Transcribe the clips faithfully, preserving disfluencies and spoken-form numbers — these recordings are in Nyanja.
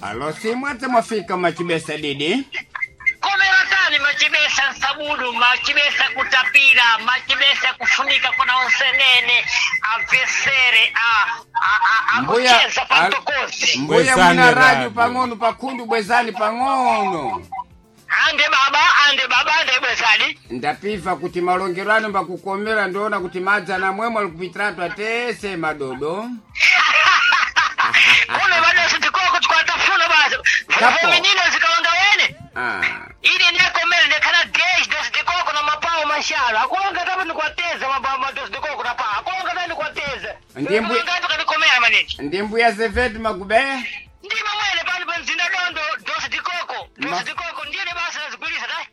Alo, simwate mwafika Machibesa didi? Komera tani Machibesa sabudu, Machibesa kutapira, Machibesa kufunika kuna onsenene, avesere, a a a kucheza pantokosi. Mbuya muna radio pangono pakundu bwezani pangono. Ande baba, ande baba, ande bwezani. Ndapiva kuti malongerano mbakukomera ndona kuti madza na mwemwe alikupitratu atese madodo. Ule bado sitikoko tukwatafuna bazo. Feminino zikaonga wene. Ah. Ili ndakomera ndekana gauge dosi dikoko na mapao mashara. Akulonga tabu nikwateza mapao dosi dikoko na pao. Akulonga tabu nikwateza. Ndimbu kanikomera maniki. Ndimbu ya Zeved magube. Ndima mwele pali benzina dondo dosi dikoko. Dosi dikoko ndiye basi nazikulisa dai.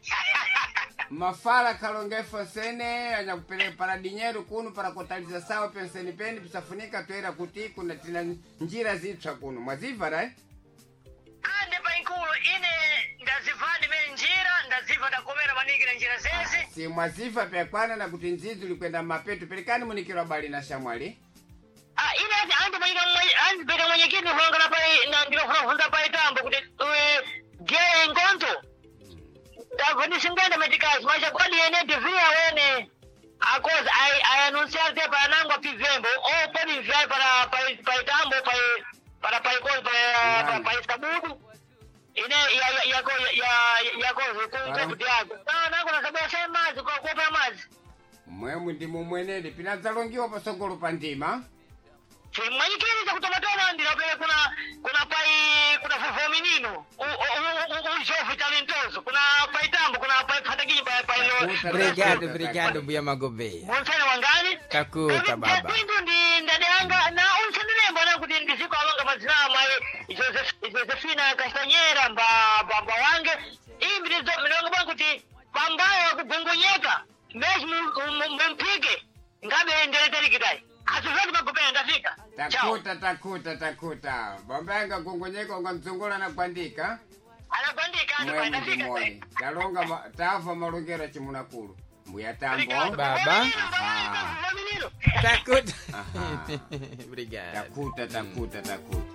Mafala kalongefo sene anyakupeleka paradinyeru kunu para kotaliza sawa penseni pendi pisafunika tuera kuti kuna tina njira zitsa kunu mwaziva rai? Ande pa inkulu ine ndazivadi me njira ndaziva ndakomera maniki na njira sesi. Si mwaziva pia kwana na kuti nzizi ulikwenda mapetu pelikani munikiro bali na shamwali? Ah ine ande ande maika mwenye ande peka mwenye kini hulanga na pai na ndilo funda pai tambo kuti uwe gea ngonto. Davani singenda medicals maisha kwani ene divia wene akos ai ai anunciar te para nango pivembo o podi enviar para para para tambo para para para cos para para sabudu ine ya ya ya ya ya cos com com diago na nango na sababu sema ziko kwa mazi mwemu ndimu mwenede pinazalongiwa pasogolo pandima Simanyikini za kutomatona ndilo pele kuna kuna pai kuna feminino u u shofu talentoso kuna pai tambo kuna pai fataki pai pai lo Obrigado, obrigado Mbuya Magobe. Monsana wangani Takuta baba. Pindu ndi ndadeanga na unsendele mbona kuti ndisiko alonga mazina mai Joseph Josephina Castanheira mba baba wange imbi ndo milongo bangu kuti pambayo kugungonyeka mesmo mpige ngabe ndele tarikidai Asifati makupenda ndafika. Takuta takuta takuta. Bambanga gongonyeka ungamzungula na kuandika. Anakuandika anakuandika ndafika. Talonga tafa malongera chimunakulu. Mbuya tambo Baba. Aha. Takuta. Obrigado. Takuta takuta takuta.